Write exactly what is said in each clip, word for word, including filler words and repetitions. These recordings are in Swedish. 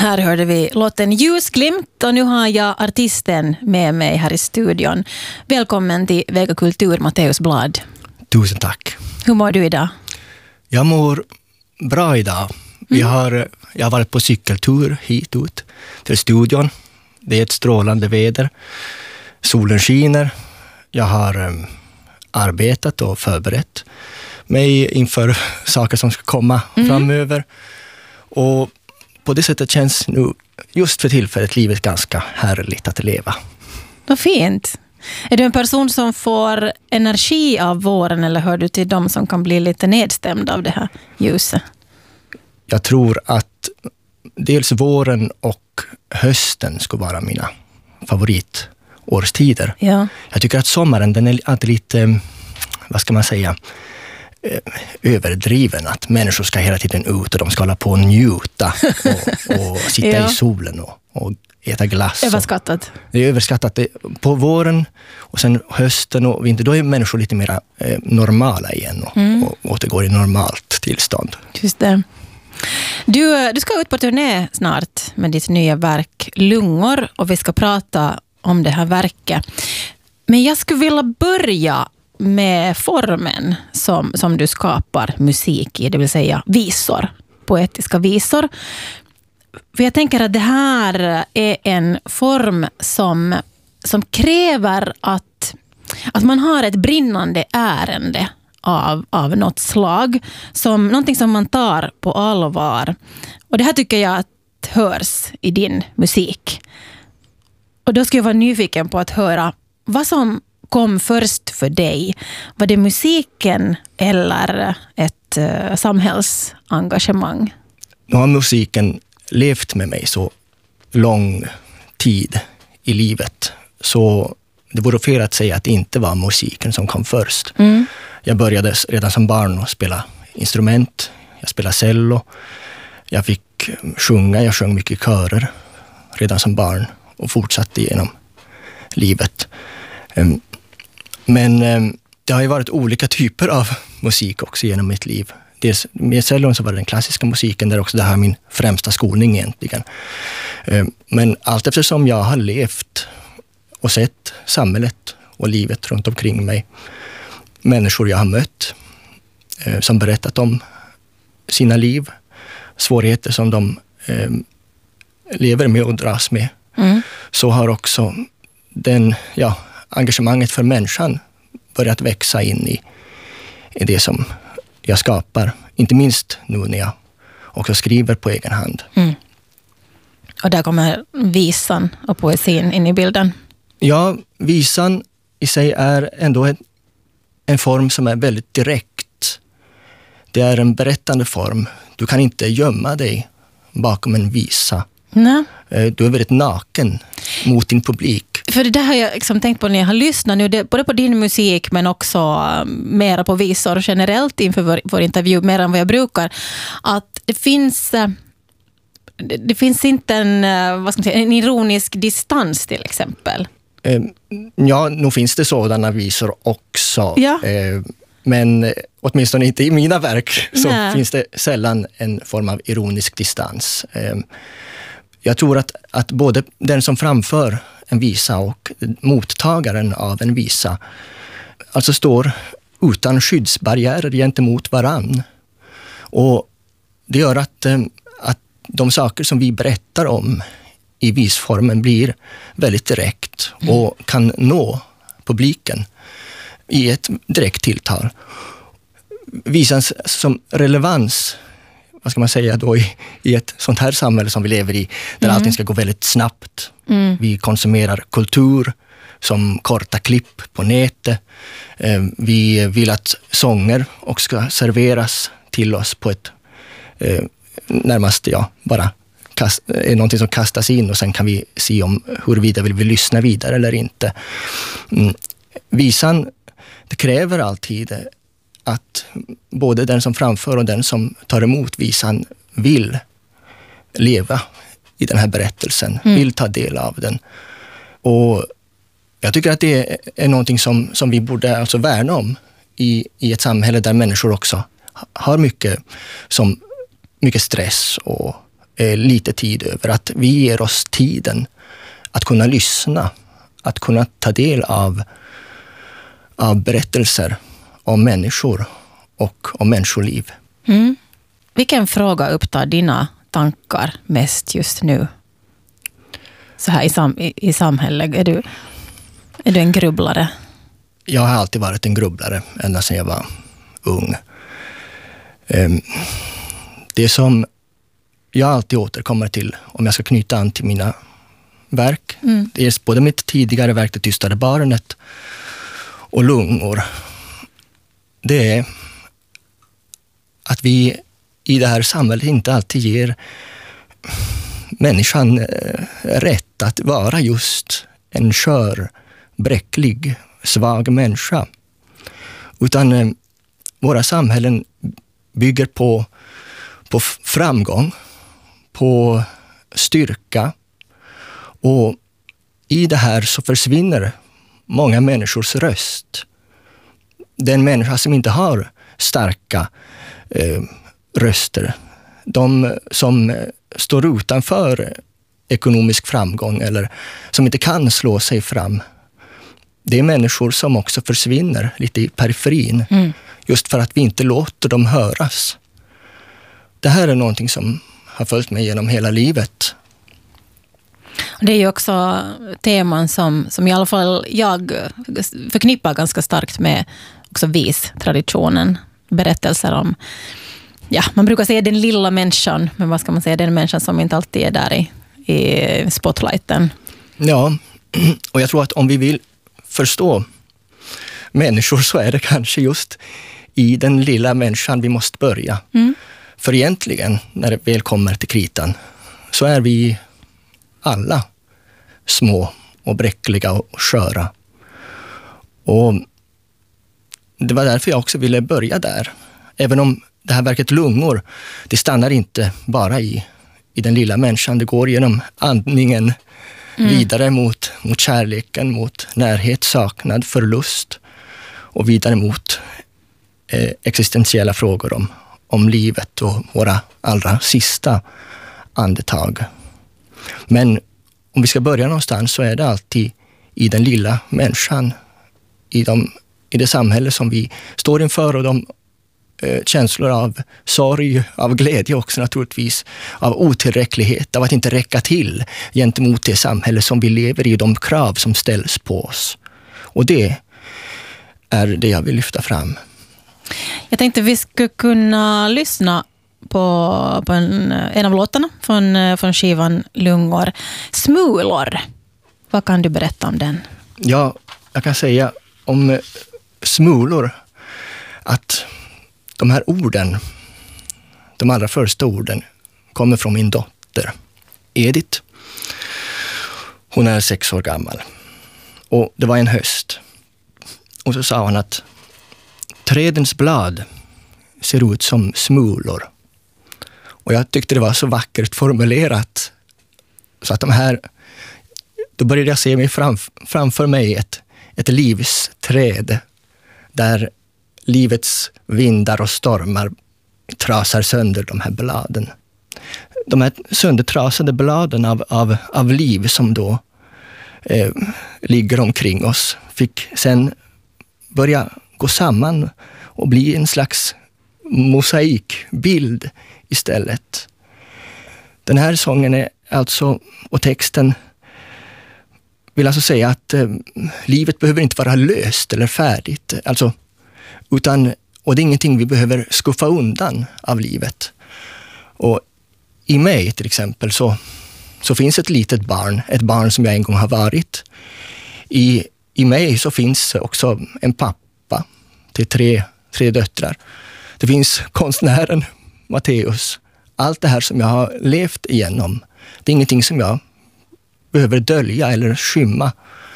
Här hörde vi låten Ljusglimt och nu har jag artisten med mig här i studion. Välkommen till Vega Kultur, Matteus Blad. Tusen tack. Hur mår du idag? Jag mår bra idag. Vi Mm. har, jag har varit på cykeltur hit ut till studion. Det är ett strålande väder. Solen skiner. Jag har um, arbetat och förberett mig inför saker som ska komma mm. framöver. Och på det sättet känns nu just för tillfället livet ganska härligt att leva. Vad fint. Är du en person som får energi av våren eller hör du till dem som kan bli lite nedstämda av det här ljuset? Jag tror att dels våren och hösten ska vara mina favoritårstider. Ja. Jag tycker att sommaren den är alltid lite, vad ska man säga, överdriven. Att människor ska hela tiden ut och de ska hålla på och njuta och, och sitta ja. i solen och, och äta glass. Överskattat. Det är överskattat. Det, på våren och sen hösten och vinter, då är människor lite mer eh, normala igen och, mm. och återgår i normalt tillstånd. Just det. Du, du ska ut på turné snart med ditt nya verk Lungor och vi ska prata om det här verket. Men jag skulle vilja börja med formen som, som du skapar musik i, det vill säga visor, poetiska visor. För jag tänker att det här är en form som, som kräver att, att man har ett brinnande ärende av, av något slag, som någonting som man tar på allvar. Och det här tycker jag att hörs i din musik. Och då ska jag vara nyfiken på att höra vad som kom först för dig. Var det musiken eller ett uh, samhällsengagemang? Nu har musiken levt med mig så lång tid i livet, så det vore fel att säga att det inte var musiken som kom först. Mm. Jag började redan som barn att spela instrument. Jag spelade cello. Jag fick sjunga. Jag sjöng mycket i körer redan som barn och fortsatte genom livet. Men det har ju varit olika typer av musik också genom mitt liv. Dels med cellon så var det den klassiska musiken, där också det här min främsta skolning egentligen. Men allt eftersom jag har levt och sett samhället och livet runt omkring mig, människor jag har mött som berättat om sina liv, svårigheter som de eh, lever med och dras med, mm. så har också den, ja, engagemanget för människan börjat växa in i, i det som jag skapar. Inte minst nu när jag också skriver på egen hand. Mm. Och där kommer visan och poesin in i bilden. Ja, visan i sig är ändå en, en form som är väldigt direkt. Det är en berättande form. Du kan inte gömma dig bakom en visa. Nej. Du är väldigt naken mot din publik. För det där har jag liksom tänkt på när jag har lyssnat nu, det, både på din musik men också mera på visor generellt inför vår, vår intervju, mer än vad jag brukar, att det finns det, det finns inte en, vad ska man säga, en ironisk distans till exempel. Ja, nu finns det sådana visor också. Ja. Men åtminstone inte i mina verk så Nej. finns det sällan en form av ironisk distans. Jag tror att, att både den som framför en visa och mottagaren av en visa alltså står utan skyddsbarriärer gentemot varann. Och det gör att, att de saker som vi berättar om i visformen blir väldigt direkt och kan nå publiken i ett direkt tilltal. Visans som relevans, vad ska man säga då, i, i ett sånt här samhälle som vi lever i, där mm. allting ska gå väldigt snabbt. Mm. Vi konsumerar kultur som korta klipp på nätet. Eh, vi vill att sånger också ska serveras till oss på ett eh, närmast, ja, bara kast, är någonting som kastas in och sen kan vi se om huruvida vill vi lyssna vidare eller inte. Mm. Visan, det kräver alltid att både den som framför och den som tar emot visan vill leva i den här berättelsen, mm. vill ta del av den. Och jag tycker att det är någonting som, som vi borde alltså värna om i, i ett samhälle där människor också har mycket, som, mycket stress och eh, lite tid över. Att vi ger oss tiden att kunna lyssna, att kunna ta del av, av berättelser om människor och om människoliv. Mm. Vilken fråga upptar dina tankar mest just nu? Så här i, sam, i, i samhället, är du, är du en grubblare? Jag har alltid varit en grubblare, ända sedan jag var ung. Um, det som jag alltid återkommer till, om jag ska knyta an till mina verk, mm. det är både mitt tidigare verk, Det tystade barnet, och Lungor. Det är att vi i det här samhället inte alltid ger människan eh, rätt att vara just en skör, bräcklig, svag människa. Utan eh, våra samhällen bygger på, på framgång, på styrka, och i det här så försvinner många människors röst. Den människa som inte har starka eh, röster, de som eh, står utanför ekonomisk framgång eller som inte kan slå sig fram, det är människor som också försvinner lite i periferin. Mm. Just för att vi inte låter dem höras. Det här är någonting som har följt mig genom hela livet. Det är ju också teman som, som i alla fall jag förknippar ganska starkt med också vis-traditionen. Berättelser om, ja, man brukar säga den lilla människan, men vad ska man säga, den människan som inte alltid är där i, i spotlighten. Ja, och jag tror att om vi vill förstå människor så är det kanske just i den lilla människan vi måste börja. Mm. För egentligen, när det väl kommer till kritan, så är vi alla små och bräckliga och sköra. Och det var därför jag också ville börja där. Även om det här verket Lungor, det stannar inte bara i, i den lilla människan. Det går genom andningen mm. vidare mot, mot kärleken, mot närhet, saknad, förlust och vidare mot eh, existentiella frågor om, om livet och våra allra sista andetag. Men om vi ska börja någonstans så är det alltid i den lilla människan, i, de, i det samhälle som vi står inför, och de eh, känslor av sorg, av glädje också naturligtvis, av otillräcklighet, av att inte räcka till gentemot det samhälle som vi lever i, de krav som ställs på oss. Och det är det jag vill lyfta fram. Jag tänkte vi skulle kunna lyssna på, på en, en av låtarna från, från skivan Lungor. Smulor. Vad kan du berätta om den? Ja, jag kan säga om smulor att de här orden, de allra första orden, kommer från min dotter Edith. Hon är sex år gammal. Och det var en höst. Och så sa hon att trädens blad ser ut som smulor. Och jag tyckte det var så vackert formulerat. Så att de här, då började jag se mig framf- framför mig ett, ett livsträd. Där livets vindar och stormar trasar sönder de här bladen. De här söndertrasade bladen av, av, av liv som då eh, ligger omkring oss fick sen börja gå samman och bli en slags mosaikbild istället. Den här sången är alltså, och texten vill alltså säga att eh, livet behöver inte vara löst eller färdigt. Alltså, utan, och det är ingenting vi behöver skuffa undan av livet. Och i mig till exempel så, så finns ett litet barn, ett barn som jag en gång har varit. I, i mig så finns också en pappa till tre, tre döttrar. Det finns konstnären Matteus. Allt det här som jag har levt igenom, det är ingenting som jag behöver dölja eller skymma.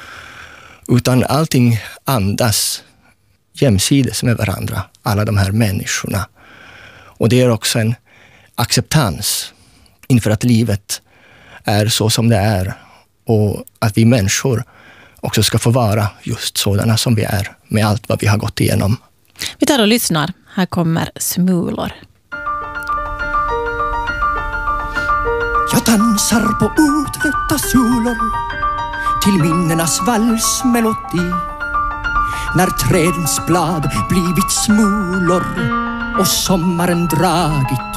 Utan allting andas jämsides med varandra, alla de här människorna. Och det är också en acceptans inför att livet är så som det är, och att vi människor också ska få vara just sådana som vi är med allt vad vi har gått igenom. Vi tar och lyssnar. Här kommer Smulor. dansar på uttrötta sulor till minnenas valsmelodi. När trädens blad blivit smulor och sommaren dragit